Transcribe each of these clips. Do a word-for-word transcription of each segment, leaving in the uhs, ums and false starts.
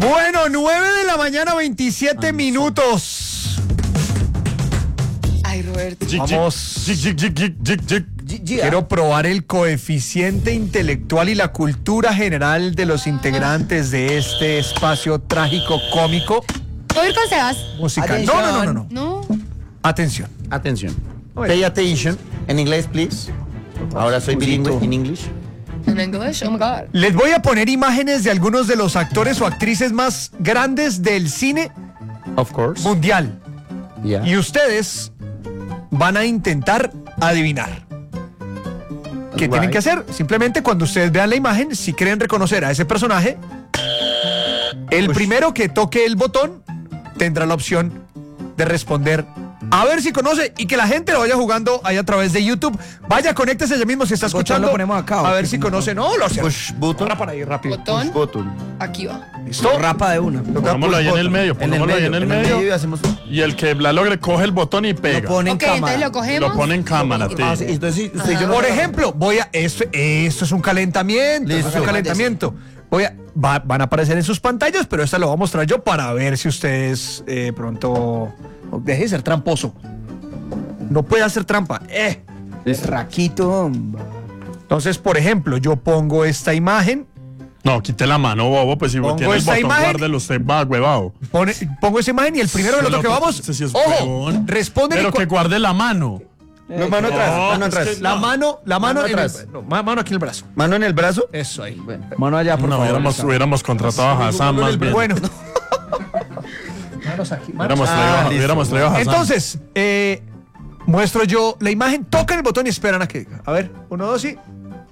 Bueno, nueve de la mañana, veintisiete ah, minutos. Ay, Roberto. Vamos. Quiero probar el coeficiente intelectual y la cultura general de los integrantes de este espacio trágico cómico. ¿Puedo ir con Sebas? Musical. No, no, no, no, no. Atención. Atención. Pay attention. En inglés, please. Ahora soy bilingüe en inglés. En inglés, oh my God. Les voy a poner imágenes de algunos de los actores o actrices más grandes del cine Of course. mundial. Yeah. Y ustedes van a intentar adivinar. ¿Qué Right. tienen que hacer? Simplemente cuando ustedes vean la imagen, si quieren reconocer a ese personaje, el Ush. primero que toque el botón tendrá la opción de responder a ver si conoce y que la gente lo vaya jugando ahí a través de YouTube. Vaya, conéctese ya mismo si está escuchando. Lo ponemos acá, a ver si conoce. No, lo hacemos. Push button. Ahora para ir rápido. Botón. Push button. Aquí va. ¿Listo? Rapa de una. Pongámoslo ahí en el medio, pongámoslo ahí en el medio. y hacemos. Y el que la logre coge el botón y Lo pega. pone en Ok, cámara. entonces lo cogemos. Lo pone en cámara, tío. Ah, sí, entonces sí, usted y yo no- Por ejemplo, voy a. Esto, esto es un calentamiento. Listo. Esto es un calentamiento. Voy a, va- van a aparecer en sus pantallas, pero esta lo voy a mostrar yo para ver si ustedes eh, pronto. Deje de ser tramposo. No puede hacer trampa. Eh. Es Raquito. Entonces, por ejemplo, yo pongo esta imagen. No, quite la mano, bobo, pues si Pongo tiene el esta botón, imagen. guárdelo, usted va huevado. Pone- pongo esa imagen y el primero del Pero otro que que- vamos. ese sí es Ojo, huevón. responde. Pero que guarde la mano. No, mano atrás, No, mano es atrás. que- La mano, la mano, Mano en el- atrás. no, ma- mano aquí en el brazo. Mano en el brazo. Eso ahí. Mano allá, por No, favor. hubiéramos, hubiéramos contratado a Hassan más bien. Bueno. Manos aquí, manos Hubiéramos Ah, traído, listo. hubiéramos traído a Hassan. Entonces, eh, muestro yo la imagen, tocan el botón y esperan a que diga. A ver, uno, dos y.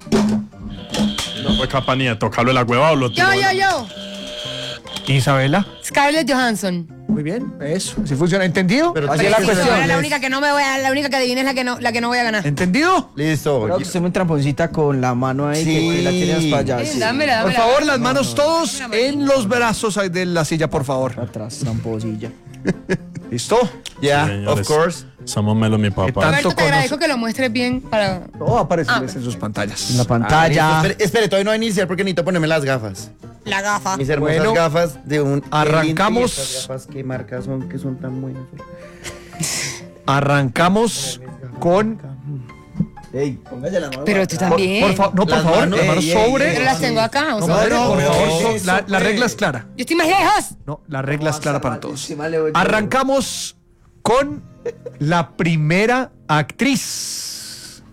No fue capa ni de tocarlo el huevado, lo Yo, tiró. yo, yo. Isabela. Scarlett Johansson. Muy bien, eso. Si funciona. ¿Entendido? Pero Así tiene es la que cuestión. ser- Ahora la única que no me voy a, la única que adivine es la que no, la que no voy a ganar. ¿Entendido? Listo. Creo que usted me tramponcita con la mano ahí Sí. que la tienes para allá. Eh, sí. dámela, Por dámela. favor, las manos todos en los brazos de la silla, por favor. Atrás, tramposilla. ¿Listo? Yeah, Señores, of course. Somos Melo, mi papá. tanto Roberto, te conoce- agradezco que lo muestres bien para... Todo aparece Ah. en sus pantallas. En la Ah, pantalla. listo. espere, espere, todavía no va a iniciar porque necesito ponerme las gafas. La gafa. Mis hermosas Bueno, gafas de un. arrancamos. ¿Y estas gafas qué marcas son que son tan buenas? Arrancamos con. Ey, póngase la mano. Pero tú Por, también. por favor, no, por Las favor, manos- las manos Ey, ey, sobre. Pero las tengo acá. o No, sea, madre, no, por pero favor, eso, so- la, la pues. regla es clara. yo estoy más lejos. No, la regla es clara para todos. Encima le voy yo. Arrancamos con la primera actriz.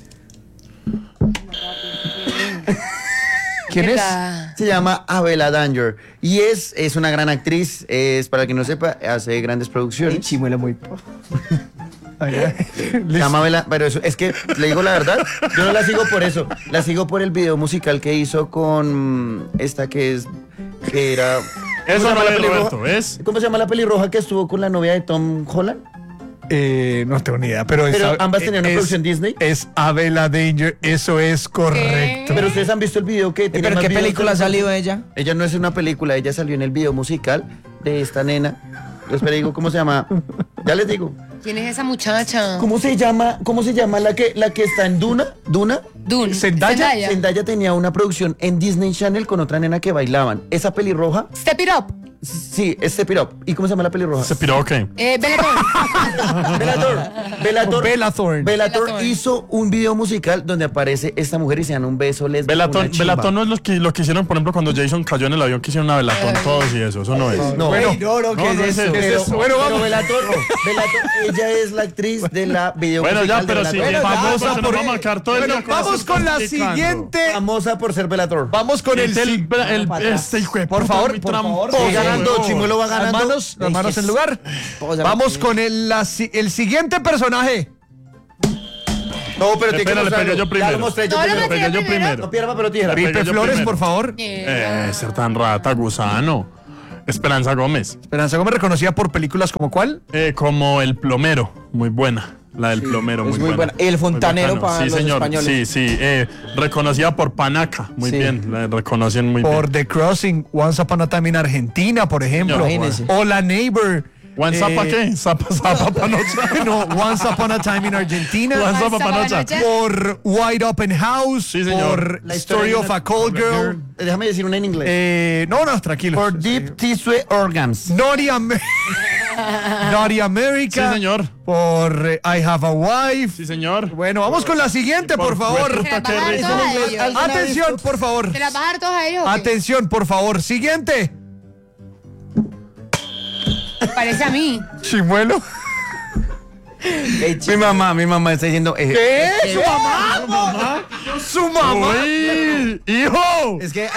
¿Quién es? La- Se llama Abela Danger y es, es una gran actriz, es para quien no sepa, hace grandes Ey, producciones. chimuela muy. Ay, ay. Se llama Abela, pero eso, es que le digo la verdad, yo no la sigo por eso, la sigo por el video musical que hizo con esta que es, que era... ¿cómo se Eso llama no la es, pelirroja? Roberto, ¿ves? ¿Cómo se llama la pelirroja que estuvo con la novia de Tom Holland? Eh, no tengo ni idea, pero, es- Pero ambas tenían una es- producción Disney. Es Abela Danger, eso es correcto. Pero ustedes han visto el video que tiene ¿Pero más qué videos película ha de- salido ella? Ella no es una película, ella salió en el video musical de esta nena. Espera, digo, ¿cómo se llama? Ya les digo. ¿Quién es esa muchacha? ¿Cómo se llama? ¿Cómo se llama la que la que está en Duna? ¿Duna? Dune. Zendaya. Zendaya tenía una producción en Disney Channel con otra nena que bailaban. Esa pelirroja, Step It Up. sí, es Step It Up. ¿Y cómo se llama la pelirroja? ¿Se piró o qué? Eh, Bellator. Bellator. Bellator. Bella Thorne. Bellator Bellator. hizo un video musical donde aparece esta mujer y se dan un beso lesbiano. Velatón, una chimba. Velatón no es lo que, lo que hicieron, por ejemplo, cuando Jason cayó en el avión, que hicieron una Velatón todos y eso, eso no es. No, Bueno, Ey, no, no, ¿qué no, es no es eso? eso. ¿qué es Pero, eso? Bueno, pero vamos. Bellator, Bellator, ella es la actriz de la video Bueno, ya, musical de pero si Bellator. Bueno, ya, famosa, vamos se a nos por- va a marcar todo el Bueno, día vamos eso con la explicando. siguiente. Famosa por ser Bellator. Vamos con el, Es el, si- el, este hijo de Por puta, favor, muy por favor. tramposo, Sigue ganando, huevón. Chimuelo va Las ganando. manos, las manos en lugar. Póngase- Vamos con el, la si- el siguiente personaje. No, pero tiene que Espera, le mostrarlo. pegué yo Ya primero. lo mostré yo No, lo primero. mostré Pegué yo primero. primero. No pierda papel o tijera. Pegué Pipe yo Flores, primero. por favor. Eh, ser tan rata, gusano. Esperanza Gómez. Esperanza Gómez, reconocida por películas como ¿cuál? Eh, como El Plomero, muy buena. La del Plomero, es muy, muy buena. buena. El Fontanero Muy bacano. para sí, los señor. españoles. Sí, sí. Eh, reconocida por Panaca, muy Sí. bien. La reconocen muy Por bien. The Crossing, Once Upon a Time in Argentina, por ejemplo. Imagínese. O La Neighbor, ¿One Zapa Eh, qué? ¿Zapa, Zapa, Panocha? No, Once Upon a Time in Argentina. Once Zapa, Once Upon a Panocha. Time. Por White Open House. Sí, señor. Por La Story historia of de a Cold Girl. Déjame decir una en inglés. Eh, no, no, tranquilo. For Deep Tissue Organs. Naughty, Am- Naughty America. Sí, señor. Por eh, I Have a Wife. Sí, señor. Bueno, vamos con la siguiente, por favor. ¿Se las vas a dar rico. todas a ellos? Atención, por favor. ¿Se las vas a dar todas a ellos? o qué? Atención, por favor. Siguiente. Parece a mí. Chimuelo. Mi mamá, mi mamá está diciendo. eh, ¿Qué? ¿Su mamá? ¿Su mamá? ¡Uy! ¡Hijo! Es que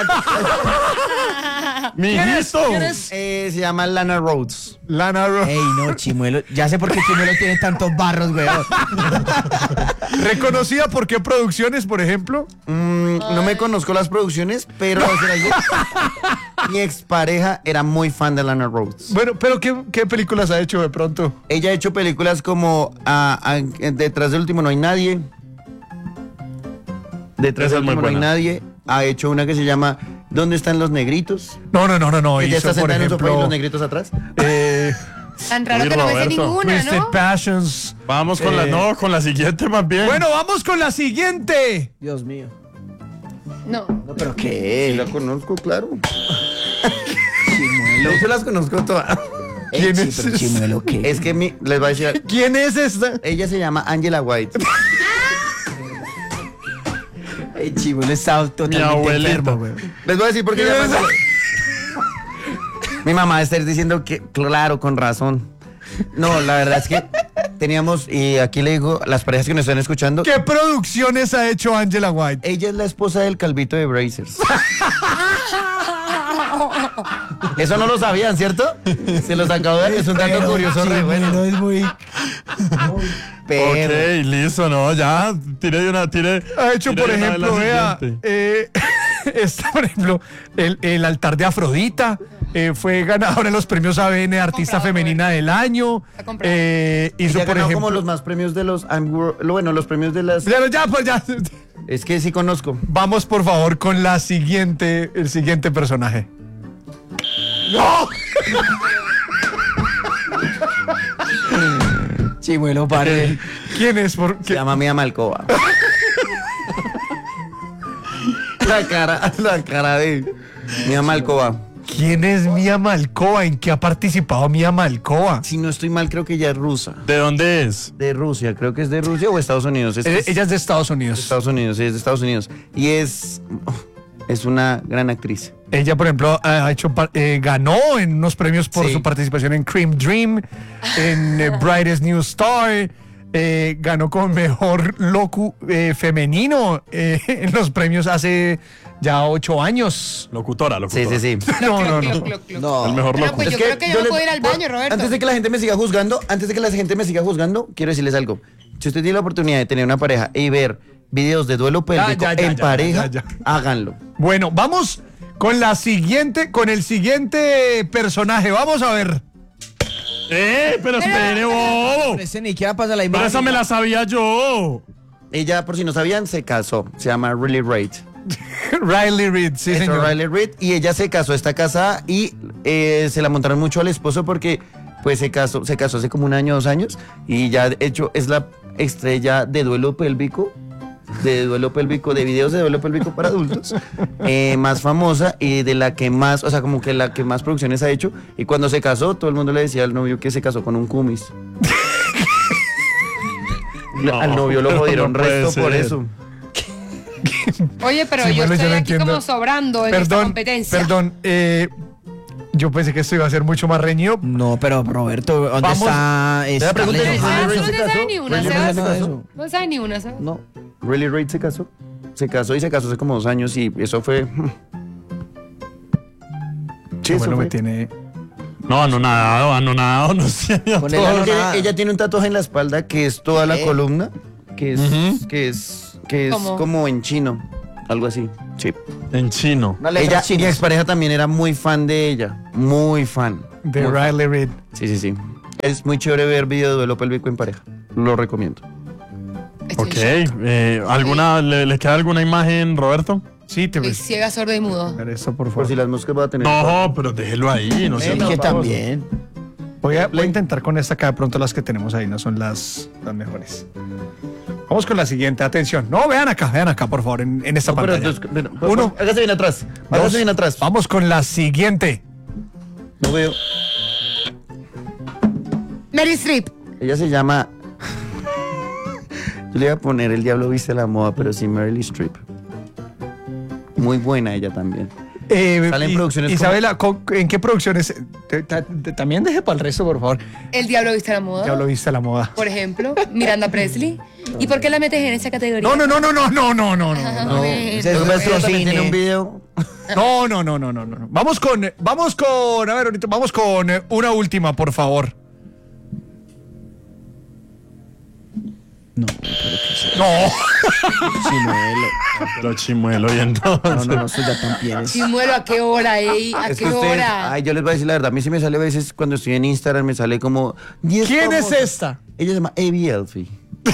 ¡Mi ¿Quién es? hijito! ¿Quién es? eh, se llama Lana Rhodes. Lana Ro- Ey, no, Chimuelo. Ya sé por qué Chimuelo tiene tantos barros, weón. ¿Reconocida por qué producciones, por ejemplo? Mm, no me conozco las producciones, pero voy a decir algo. Mi expareja era muy fan de Lana Rhodes. Bueno, pero ¿qué, qué películas ha hecho de pronto? Ella ha hecho películas como ah, ah, Detrás del último no hay nadie. Detrás Esa del es muy último no hay buena. nadie. Ha hecho una que se llama ¿Dónde están los negritos? No, no, no, no, no. Ella Hizo, está por sentada en un sofá y los ejemplo, negritos atrás. eh, Tan raro Uy, que no me sé Roberto. ninguna, Twisted ¿no? Passions. Vamos con la, Eh, no, con la siguiente más bien. Bueno, vamos con la siguiente. Dios mío. No. No, pero Sí, qué. la conozco, claro. Yo se las conozco todas. Ey, ¿Quién sí, es pero ese? Chimuelo, ¿qué? Es que mi, les voy a decir, ¿Quién es esta? ella se llama Angela White. Ey, Chimuelo está totalmente abuelita. enfermo, weón. Les voy a decir por qué ¿Quién llama es? Angela. Mi mamá está diciendo que, claro, con razón. No, la verdad es que teníamos, y aquí le digo a las parejas que nos están escuchando, ¿Qué producciones ha hecho Angela White? ella es la esposa del calvito de Brazers. Eso no lo sabían, ¿cierto? Se los acabo de dar, es un dato Pero curioso re Chimuelo bueno. es muy... Pero, Ok, listo, no, ya. Tire de una, tire. Ha hecho, tire por de una de la ejemplo, vea, siguiente. eh, está, por ejemplo, el, el altar de Afrodita. eh, fue ganadora en los premios A B N Artista comprado, Femenina del Año. Ha comprado. eh, hizo, ella ha por ganado ejemplo. como los más premios de los, I'm Wor- lo bueno, los premios de las, Ya, ya, pues ya. es que sí conozco. Vamos, por favor, con la siguiente, el siguiente personaje. Chimuelo, pare. ¿Quién es? Por, Se qué- llama Mia Malkova. La cara, la cara de Mia Malkova. ¿Quién es Mia Malkova? ¿En qué ha participado Mia Malkova? Si no estoy mal, creo que ella es rusa. ¿De dónde es? De Rusia, creo que es de Rusia o Estados Unidos. Es, Eh, es Ella es de Estados Unidos. Estados Unidos, sí, es de Estados Unidos. Y es, es una gran actriz. Ella, por ejemplo, ha hecho par- eh, ganó en unos premios por Sí. su participación en Cream Dream, en eh, Brightest New Star. eh, ganó como mejor locu eh, femenino eh, en los premios hace ya ocho años. Locutora, Sí, locutora. sí, sí. No, no, Cloc, no. cloc, cloc. No. El mejor Bueno, loco. pues yo Es que creo que yo yo me le- puedo ir al baño, Roberto. Antes de que la gente me siga juzgando, antes de que la gente me siga juzgando, quiero decirles algo. Si usted tiene la oportunidad de tener una pareja y ver videos de duelo pélvico ya, ya, en ya, pareja, ya, ya. háganlo. Bueno, vamos con la siguiente, con el siguiente personaje. Vamos a ver. ¡Eh! Pero espere, bobo. Ese ni siquiera pasa la Pero imagen. esa me la sabía yo. Ella, por si no sabían, se casó. Se llama Riley Reid. Riley Reid, sí, Esto, señor. Riley Reid. Y ella se casó, está casada y eh, se la montaron mucho al esposo porque pues se casó, se casó hace como un año, dos años. Y ya de hecho es la estrella de duelo pélvico. De duelo pélvico, de videos de duelo pélvico para adultos, eh, más famosa y de la que más, o sea, como que la que más producciones ha hecho. Y cuando se casó, todo el mundo le decía al novio que se casó con un cumis. No, al novio lo jodieron no puede resto por ser. eso. Oye, pero Sí, yo bueno, yo estoy no aquí entiendo. como sobrando en esta Perdón, competencia. perdón. eh, yo pensé que esto iba a ser mucho más reñido. No, pero Roberto, ¿dónde Vamos. está? Vea, pregúntele, Scarlett Ah, Riley ¿tú Reid no se te sabes casó. ni una, Riley Reid Sebas? se nada de casó. eso. No sabes ni una, ¿sabes? No, Riley Reid se casó. Se casó y se casó hace como dos años y eso fue. Sí, eso bueno, me fue. tiene. No, anonadado, anonadado, no sé. Con el Ella ano tiene, nada. ella tiene un tatuaje en la espalda que es toda la ¿Qué? columna, que es, Ujú. que es, que es ¿Cómo? como en chino, algo así. Sí. En chino. Una letra Ella, china. mi expareja también era muy fan de ella, muy fan. De Muy fan. Riley Reid. Sí, sí, sí. Es muy chévere ver video de duelo pélvico en pareja. Lo recomiendo. Estoy Ok. en shock. eh, ¿alguna, le, le queda alguna imagen, Roberto? Sí, te Estoy ciega, sordo y mudo. ver eso, por Por favor. si las moscas va a tener. No, pero déjelo ahí, no sé. Él que también. Voy a, voy a intentar con esta acá, de pronto las que tenemos ahí no son las, las mejores. Vamos con la siguiente, atención. No, vean acá, vean acá, por favor, en, en esta No, pero pantalla. dos- pero- por Uno, favor, hágase bien atrás. dos. Hágase bien atrás. Vamos con la siguiente. No veo. Meryl Streep. Ella se llama. Yo le iba a poner El Diablo Viste la Moda, pero sí Meryl Streep. Muy buena ella también. Eh, Salen y- producciones como- Isabela, ¿con- ¿en qué producciones? Te- te- te- también deje para el resto, por favor. El Diablo Viste la Moda. Ya lo viste a la moda. Por ejemplo, Miranda Presley. ¿Y por qué la metes en esa categoría? No, no, no, no, no, no, no, no, no. No, Ese es nuestro cine. Tiene un video. No, no, no, no, no, no. Vamos con, vamos con, a ver, ahorita, vamos con eh, una última, por favor. No, No. Chimuelo. Pero chimuelo y entonces. No, no, no, eso ya también es. Chimuelo, ¿a qué hora, ey? ¿A Es qué que ustedes, hora? ay, yo les voy a decir la verdad, a mí sí me sale a veces cuando estoy en Instagram, me sale como diez ¿Quién es famosas. esta? Ella se llama Abby Elfie.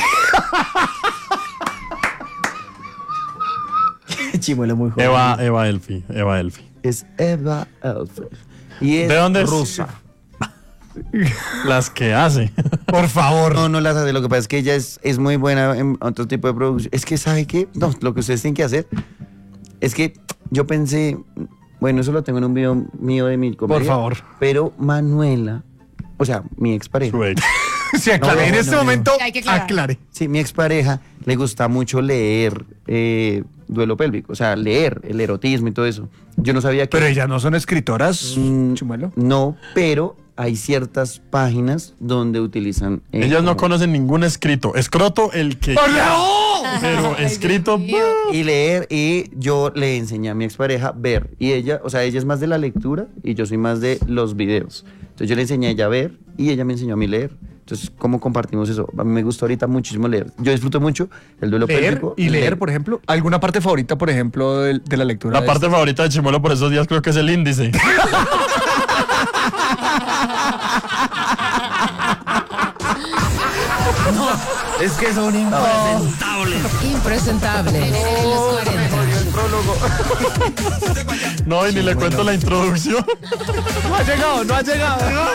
Chimuelo muy joven. Eva, Eva Elfi, Eva Elfi. Es Eva Elfie. Y es ¿De dónde es? rusa. Las que hace. Por favor. No, no las hace. Lo que pasa es que ella es, es muy buena en otro tipo de producción. Es que, ¿sabe qué? No, lo que ustedes tienen que hacer es que yo pensé, bueno, eso lo tengo en un video mío de mi comedia. Por favor. Pero Manuela, o sea, mi expareja. Su ex. Sí, aclare. No, en no, este no. momento, Hay que aclarar. aclare. Sí, mi expareja le gusta mucho leer eh, duelo pélvico, o sea, leer el erotismo y todo eso. Yo no sabía que... Pero ellas no son escritoras, Mm, Chimuelo. No, pero hay ciertas páginas donde utilizan... eh, Ellas no como- conocen ningún escrito. Escroto el que. ¡Por favor! Pero Ay, escrito. Dios mío. Y leer, y yo le enseñé a mi expareja a ver. Y ella, o sea, ella es más de la lectura y yo soy más de los videos. Entonces yo le enseñé a ella a ver y ella me enseñó a mí leer. Entonces, ¿cómo compartimos eso? A mí me gusta ahorita muchísimo leer. Yo disfruto mucho el duelo Leer pélvico. y leer, por ejemplo. ¿Alguna parte favorita, por ejemplo, de, de la lectura? La de parte favorita de Chimuelo por esos días creo que es el índice. Es que son impresentables. Impresentable. En los cuarenta. No, y ni le cuento la introducción. No ha llegado, no ha llegado.